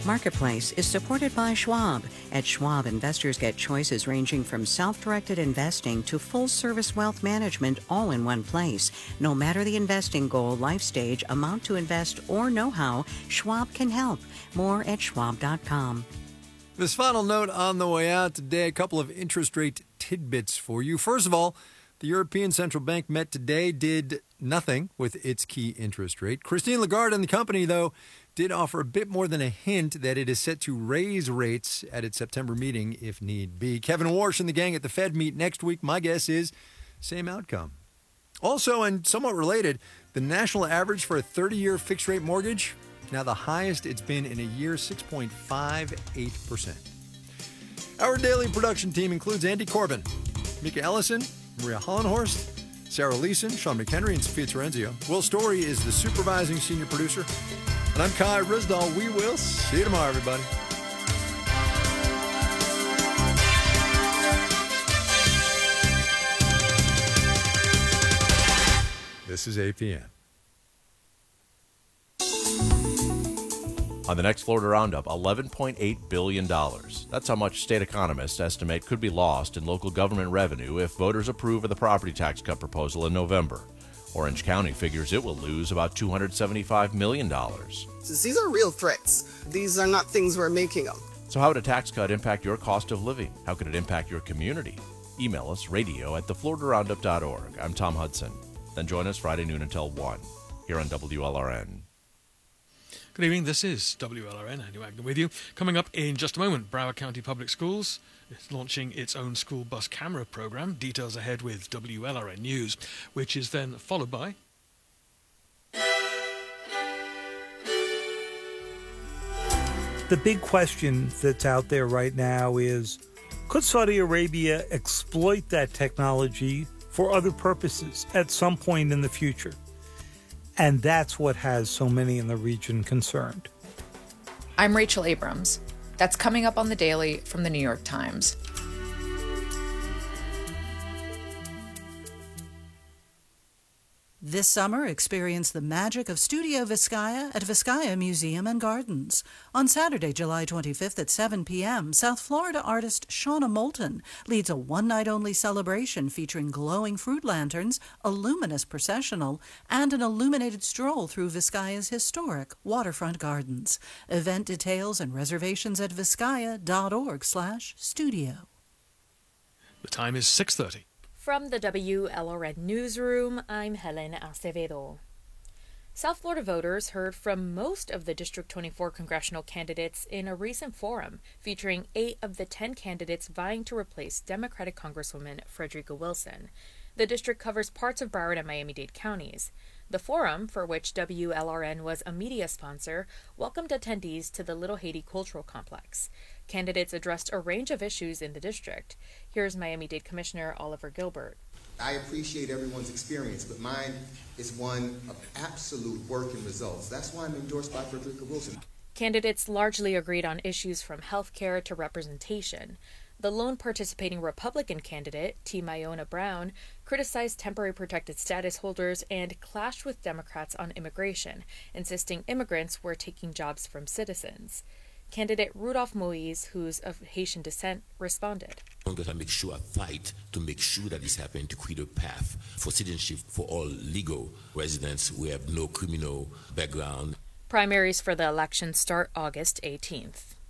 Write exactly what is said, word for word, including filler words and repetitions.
Marketplace is supported by Schwab. At Schwab, investors get choices ranging from self-directed investing to full-service wealth management all in one place. No matter the investing goal, life stage, amount to invest, or know-how, Schwab can help. More at schwab dot com. This final note on the way out today, a couple of interest rate tidbits for you. First of all, the European Central Bank met today, did nothing with its key interest rate. Christine Lagarde and the company, though, did offer a bit more than a hint that it is set to raise rates at its September meeting if need be. Kevin Warsh and the gang at the Fed meet next week. My guess is same outcome. Also, and somewhat related, the national average for a thirty-year fixed-rate mortgage, now the highest it's been in a year, six point five eight percent. Our daily production team includes Andy Corbin, Mika Ellison, Maria Hollenhorst, Sarah Leeson, Sean McHenry, and Sophia Terenzio. Will Story is the supervising senior producer. And I'm Kai Rizdal. We will see you tomorrow, everybody. This is A P N. On the next Florida Roundup, eleven point eight billion dollars. That's how much state economists estimate could be lost in local government revenue if voters approve of the property tax cut proposal in November. Orange County figures it will lose about two hundred seventy-five million dollars. These are real threats. These are not things we're making up. So how would a tax cut impact your cost of living? How could it impact your community? Email us, radio at the florida roundup dot org. I'm Tom Hudson. Then join us Friday noon until one here on W L R N. Good evening, this is W L R N, Andy Wagner with you. Coming up in just a moment, Broward County Public Schools is launching its own school bus camera program. Details ahead with W L R N News, which is then followed by... The big question that's out there right now is, could Saudi Arabia exploit that technology for other purposes at some point in the future? And that's what has so many in the region concerned. I'm Rachel Abrams. That's coming up on The Daily from The New York Times. This summer, experience the magic of Studio Vizcaya at Vizcaya Museum and Gardens. On Saturday, July twenty-fifth at seven p.m., South Florida artist Shauna Moulton leads a one-night-only celebration featuring glowing fruit lanterns, a luminous processional, and an illuminated stroll through Vizcaya's historic waterfront gardens. Event details and reservations at vizcaya dot org slash studio. The time is six thirty. From the W L R N Newsroom, I'm Helen Acevedo. South Florida voters heard from most of the District twenty-four congressional candidates in a recent forum featuring eight of the ten candidates vying to replace Democratic Congresswoman Frederica Wilson. The district covers parts of Broward and Miami-Dade counties. The forum, for which W L R N was a media sponsor, welcomed attendees to the Little Haiti Cultural Complex. Candidates addressed a range of issues in the district. Here's Miami-Dade Commissioner Oliver Gilbert. I appreciate everyone's experience, but mine is one of absolute work and results. That's why I'm endorsed by Frederica Wilson. Candidates largely agreed on issues from health care to representation. The lone participating Republican candidate, T. Mayona Brown, criticized temporary protected status holders and clashed with Democrats on immigration, insisting immigrants were taking jobs from citizens. Candidate Rudolph Moise, who's of Haitian descent, responded. I'm going to make sure I fight to make sure that this happens, to create a path for citizenship for all legal residents who have no criminal background. Primaries for the election start August eighteenth.